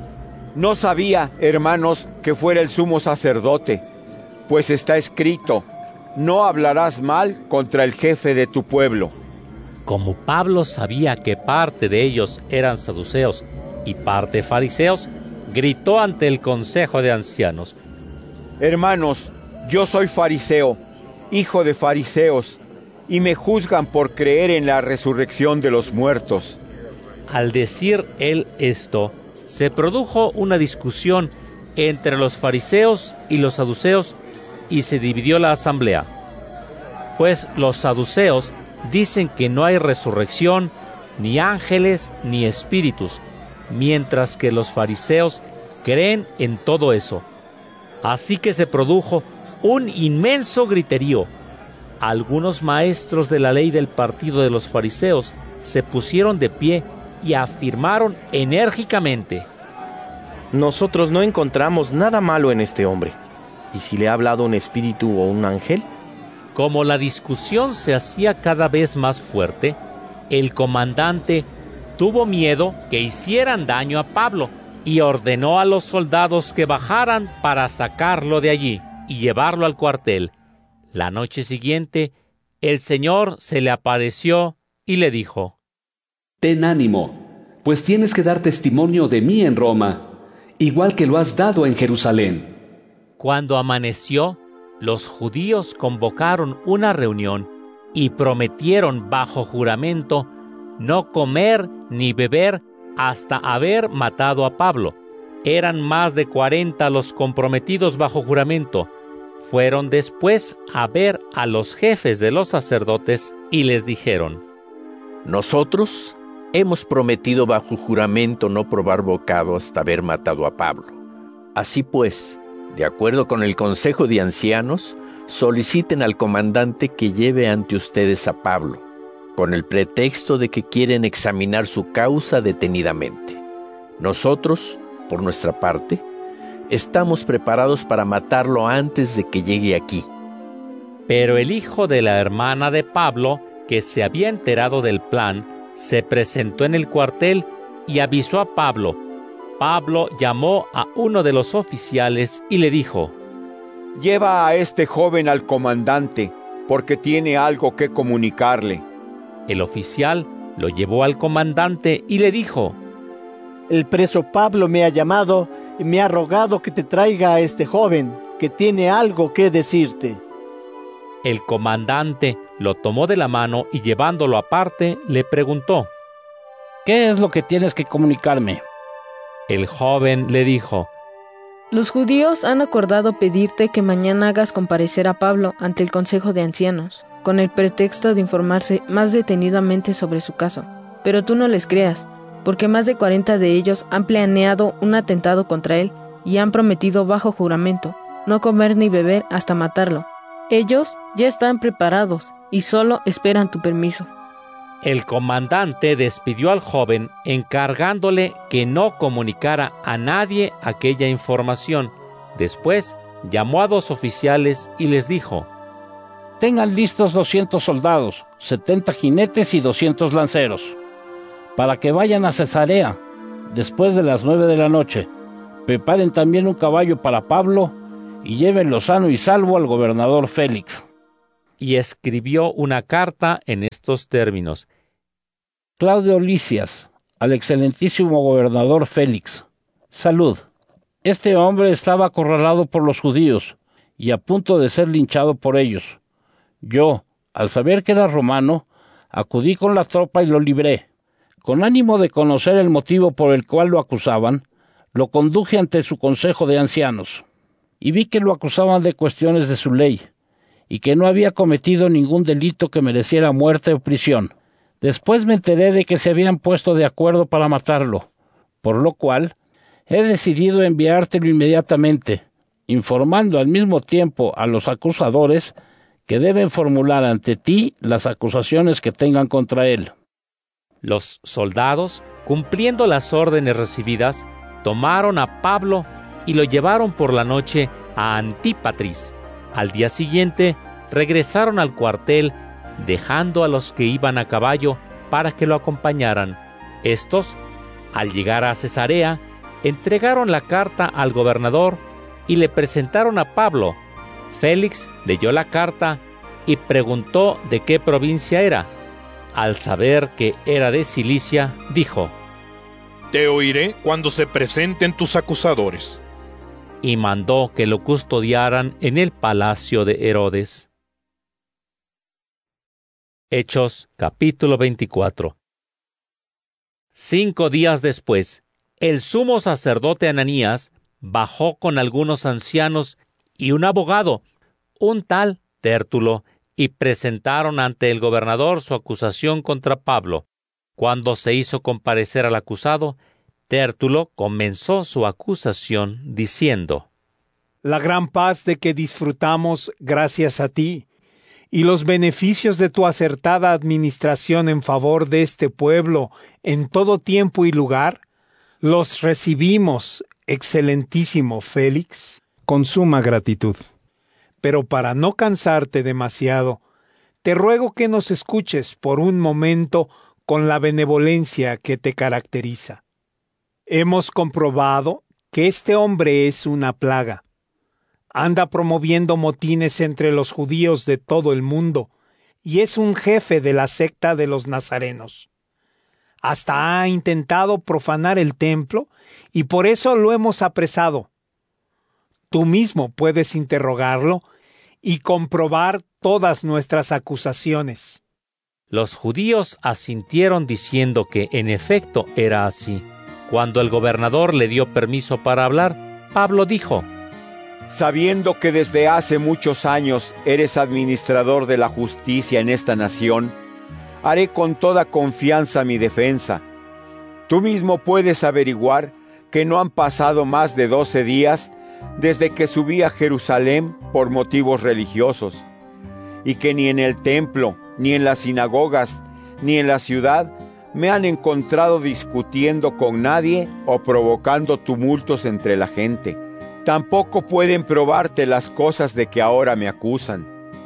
No sabía, hermanos, que fuera el sumo sacerdote, pues está escrito: no hablarás mal contra el jefe de tu pueblo. Como Pablo sabía que parte de ellos eran saduceos y parte fariseos, gritó ante el consejo de ancianos: Hermanos, yo soy fariseo, hijo de fariseos, y me juzgan por creer en la resurrección de los muertos. Al decir él esto, se produjo una discusión entre los fariseos y los saduceos, y se dividió la asamblea. Pues los saduceos dicen que no hay resurrección, ni ángeles, ni espíritus, mientras que los fariseos creen en todo eso. Así que se produjo un inmenso griterío. Algunos maestros de la ley del partido de los fariseos se pusieron de pie y afirmaron enérgicamente: Nosotros no encontramos nada malo en este hombre. ¿Y si le ha hablado un espíritu o un ángel? Como la discusión se hacía cada vez más fuerte, el comandante tuvo miedo que hicieran daño a Pablo y ordenó a los soldados que bajaran para sacarlo de allí y llevarlo al cuartel. La noche siguiente, el Señor se le apareció y le dijo: Ten ánimo, pues tienes que dar testimonio de mí en Roma, igual que lo has dado en Jerusalén. Cuando amaneció, los judíos convocaron una reunión y prometieron bajo juramento no comer ni beber hasta haber matado a Pablo. Eran más de cuarenta los comprometidos bajo juramento. Fueron después a ver a los jefes de los sacerdotes y les dijeron: Nosotros hemos prometido bajo juramento no probar bocado hasta haber matado a Pablo. Así pues, de acuerdo con el consejo de ancianos, soliciten al comandante que lleve ante ustedes a Pablo, con el pretexto de que quieren examinar su causa detenidamente. Nosotros, por nuestra parte, estamos preparados para matarlo antes de que llegue aquí. Pero el hijo de la hermana de Pablo, que se había enterado del plan, se presentó en el cuartel y avisó a Pablo. Pablo llamó a uno de los oficiales y le dijo: Lleva a este joven al comandante, porque tiene algo que comunicarle. El oficial lo llevó al comandante y le dijo: El preso Pablo me ha llamado y me ha rogado que te traiga a este joven, que tiene algo que decirte. El comandante lo tomó de la mano y llevándolo aparte, le preguntó: ¿Qué es lo que tienes que comunicarme? El joven le dijo: Los judíos han acordado pedirte que mañana hagas comparecer a Pablo ante el Consejo de Ancianos, con el pretexto de informarse más detenidamente sobre su caso. Pero tú no les creas, porque más de cuarenta de ellos han planeado un atentado contra él y han prometido bajo juramento no comer ni beber hasta matarlo. Ellos ya están preparados y solo esperan tu permiso. El comandante despidió al joven encargándole que no comunicara a nadie aquella información. Después llamó a dos oficiales y les dijo: Tengan listos doscientos soldados, setenta jinetes y doscientos lanceros, para que vayan a Cesarea después de las nueve de la noche Preparen también un caballo para Pablo y llévenlo sano y salvo al gobernador Félix. Y escribió una carta en estos términos: Claudio Lisias, al excelentísimo gobernador Félix, salud. Este hombre estaba acorralado por los judíos y a punto de ser linchado por ellos. Yo, al saber que era romano, acudí con la tropa y lo libré. Con ánimo de conocer el motivo por el cual lo acusaban, lo conduje ante su consejo de ancianos, y vi que lo acusaban de cuestiones de su ley, y que no había cometido ningún delito que mereciera muerte o prisión. Después me enteré de que se habían puesto de acuerdo para matarlo, por lo cual he decidido enviártelo inmediatamente, informando al mismo tiempo a los acusadores que deben formular ante ti las acusaciones que tengan contra él. Los soldados, cumpliendo las órdenes recibidas, tomaron a Pablo y lo llevaron por la noche a Antípatris. Al día siguiente regresaron al cuartel, dejando a los que iban a caballo para que lo acompañaran. Estos, al llegar a Cesarea, entregaron la carta al gobernador y le presentaron a Pablo. Félix leyó la carta y preguntó de qué provincia era. Al saber que era de Cilicia, dijo: Te oiré cuando se presenten tus acusadores. Y mandó que lo custodiaran en el palacio de Herodes. Hechos capítulo veinticuatro. Cinco días después, el sumo sacerdote Ananías bajó con algunos ancianos y un abogado, un tal Tértulo, y presentaron ante el gobernador su acusación contra Pablo. Cuando se hizo comparecer al acusado, Tértulo comenzó su acusación diciendo: La gran paz de que disfrutamos gracias a ti, y los beneficios de tu acertada administración en favor de este pueblo en todo tiempo y lugar, los recibimos, excelentísimo Félix, con suma gratitud. Pero para no cansarte demasiado, te ruego que nos escuches por un momento con la benevolencia que te caracteriza. Hemos comprobado que este hombre es una plaga. Anda promoviendo motines entre los judíos de todo el mundo y es un jefe de la secta de los nazarenos. Hasta ha intentado profanar el templo y por eso lo hemos apresado. Tú mismo puedes interrogarlo y comprobar todas nuestras acusaciones. Los judíos asintieron diciendo que en efecto era así. Cuando el gobernador le dio permiso para hablar, Pablo dijo: Sabiendo que desde hace muchos años eres administrador de la justicia en esta nación, haré con toda confianza mi defensa. Tú mismo puedes averiguar que no han pasado más de doce días desde que subí a Jerusalén por motivos religiosos, y que ni en el templo, ni en las sinagogas, ni en la ciudad me han encontrado discutiendo con nadie o provocando tumultos entre la gente. Tampoco pueden probarte las cosas de que ahora me acusan.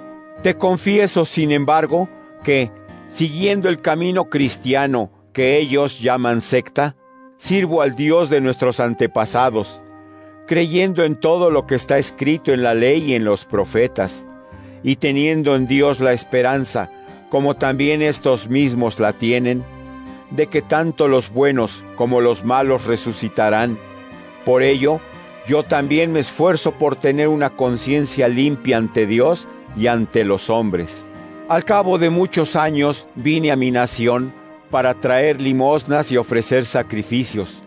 Te confieso, sin embargo, que, siguiendo el camino cristiano que ellos llaman secta, sirvo al Dios de nuestros antepasados, creyendo en todo lo que está escrito en la ley y en los profetas, y teniendo en Dios la esperanza, como también estos mismos la tienen, de que tanto los buenos como los malos resucitarán. Por ello, yo también me esfuerzo por tener una conciencia limpia ante Dios y ante los hombres. Al cabo de muchos años vine a mi nación para traer limosnas y ofrecer sacrificios.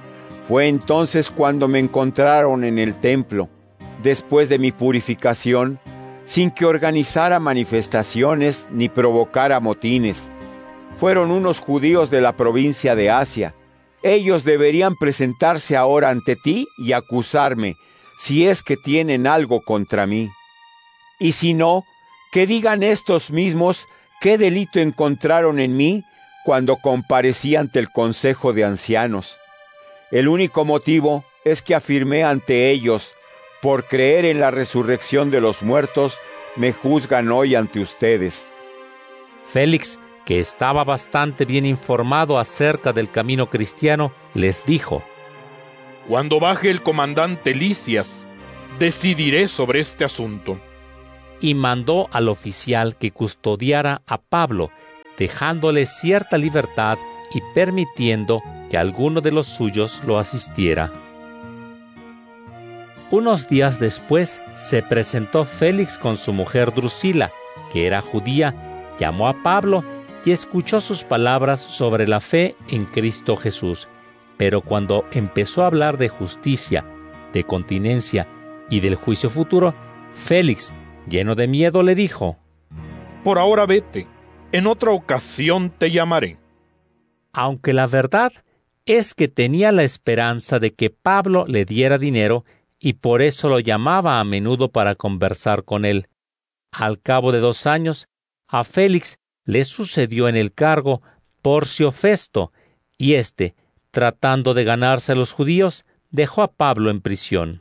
Fue entonces cuando me encontraron en el templo, después de mi purificación, sin que organizara manifestaciones ni provocara motines. Fueron unos judíos de la provincia de Asia. Ellos deberían presentarse ahora ante ti y acusarme, si es que tienen algo contra mí. Y si no, que digan estos mismos qué delito encontraron en mí cuando comparecí ante el consejo de ancianos. El único motivo es que afirmé ante ellos, por creer en la resurrección de los muertos, me juzgan hoy ante ustedes. Félix, que estaba bastante bien informado acerca del camino cristiano, les dijo: Cuando baje el comandante Lisias, decidiré sobre este asunto. Y mandó al oficial que custodiara a Pablo, dejándole cierta libertad y permitiendo que alguno de los suyos lo asistiera. Unos días después se presentó Félix con su mujer Drusila, que era judía, llamó a Pablo y escuchó sus palabras sobre la fe en Cristo Jesús. Pero cuando empezó a hablar de justicia, de continencia y del juicio futuro, Félix, lleno de miedo, le dijo: Por ahora vete, en otra ocasión te llamaré. Aunque la verdad es que tenía la esperanza de que Pablo le diera dinero y por eso lo llamaba a menudo para conversar con él. Al cabo de dos años, a Félix le sucedió en el cargo Porcio Festo, y éste, tratando de ganarse a los judíos, dejó a Pablo en prisión.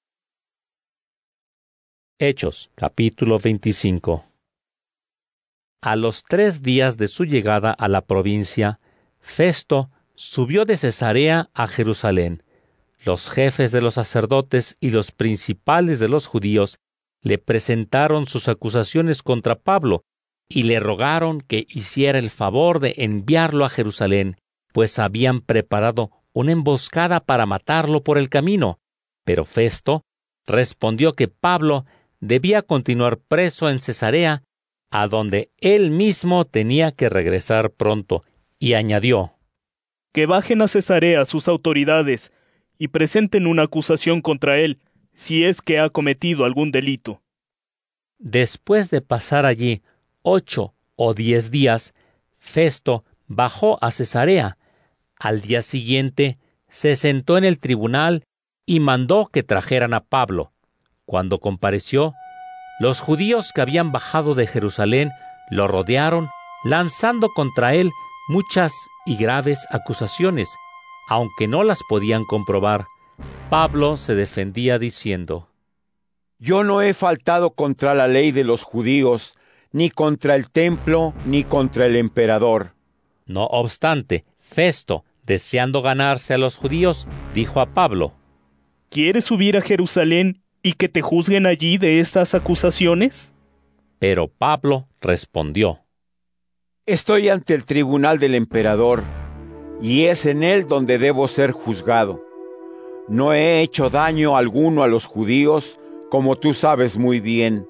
Hechos, capítulo veinticinco. A los tres días de su llegada a la provincia, Festo subió de Cesarea a Jerusalén. Los jefes de los sacerdotes y los principales de los judíos le presentaron sus acusaciones contra Pablo y le rogaron que hiciera el favor de enviarlo a Jerusalén, pues habían preparado una emboscada para matarlo por el camino. Pero Festo respondió que Pablo debía continuar preso en Cesarea, a donde él mismo tenía que regresar pronto, y añadió: Que bajen a Cesarea sus autoridades y presenten una acusación contra él, si es que ha cometido algún delito. Después de pasar allí ocho o diez días, Festo bajó a Cesarea. Al día siguiente se sentó en el tribunal y mandó que trajeran a Pablo. Cuando compareció, los judíos que habían bajado de Jerusalén lo rodearon, lanzando contra él muchas y graves acusaciones, aunque no las podían comprobar. Pablo se defendía diciendo: Yo no he faltado contra la ley de los judíos, ni contra el templo, ni contra el emperador. No obstante, Festo, deseando ganarse a los judíos, dijo a Pablo: ¿Quieres subir a Jerusalén y que te juzguen allí de estas acusaciones? Pero Pablo respondió: Estoy ante el tribunal del emperador, y es en él donde debo ser juzgado. No he hecho daño alguno a los judíos, como tú sabes muy bien.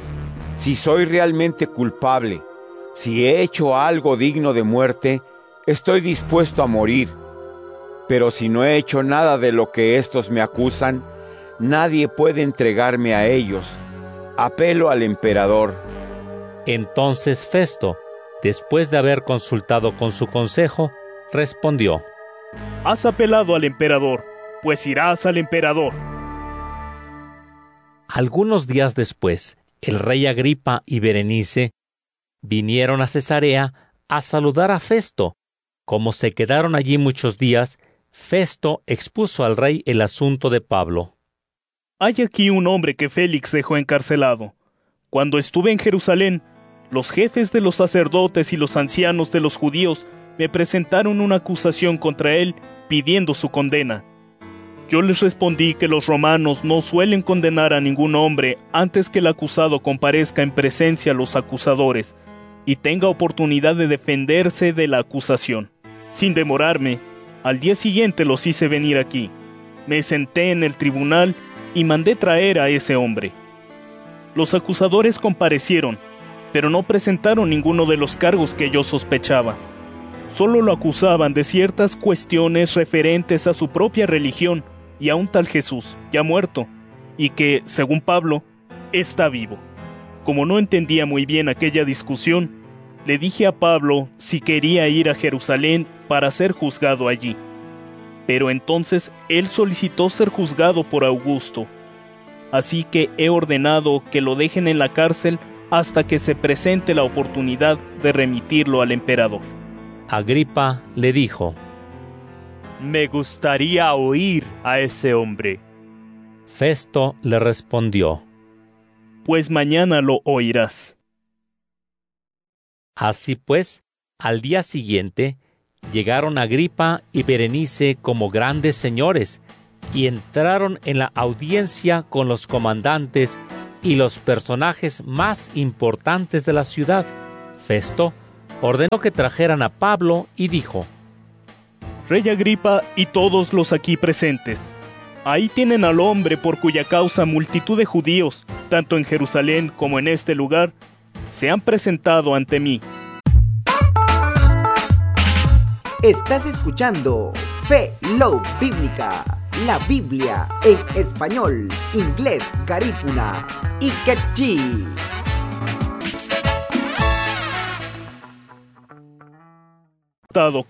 Si soy realmente culpable, si he hecho algo digno de muerte, estoy dispuesto a morir. Pero si no he hecho nada de lo que estos me acusan, nadie puede entregarme a ellos. Apelo al emperador. Entonces Festo, después de haber consultado con su consejo, respondió: Has apelado al emperador, pues irás al emperador. Algunos días después, el rey Agripa y Berenice vinieron a Cesarea a saludar a Festo. Como se quedaron allí muchos días, Festo expuso al rey el asunto de Pablo. Hay aquí un hombre que Félix dejó encarcelado. Cuando estuve en Jerusalén, los jefes de los sacerdotes y los ancianos de los judíos me presentaron una acusación contra él, pidiendo su condena. Yo les respondí que los romanos no suelen condenar a ningún hombre antes que el acusado comparezca en presencia a los acusadores y tenga oportunidad de defenderse de la acusación. Sin demorarme, al día siguiente los hice venir aquí. Me senté en el tribunal y mandé traer a ese hombre. Los acusadores comparecieron, pero no presentaron ninguno de los cargos que yo sospechaba. Solo lo acusaban de ciertas cuestiones referentes a su propia religión y a un tal Jesús, ya muerto, y que, según Pablo, está vivo. Como no entendía muy bien aquella discusión, le dije a Pablo si quería ir a Jerusalén para ser juzgado allí. Pero entonces él solicitó ser juzgado por Augusto. Así que he ordenado que lo dejen en la cárcel hasta que se presente la oportunidad de remitirlo al emperador. Agripa le dijo: Me gustaría oír a ese hombre. Festo le respondió: Pues mañana lo oirás. Así pues, al día siguiente, llegaron Agripa y Berenice como grandes señores, y entraron en la audiencia con los comandantes y los personajes más importantes de la ciudad. Festo ordenó que trajeran a Pablo y dijo: Rey Agripa y todos los aquí presentes, ahí tienen al hombre por cuya causa multitud de judíos, tanto en Jerusalén como en este lugar, se han presentado ante mí. Estás escuchando Fe Love Bíblica, la Biblia en español, inglés, garífuna y quechí.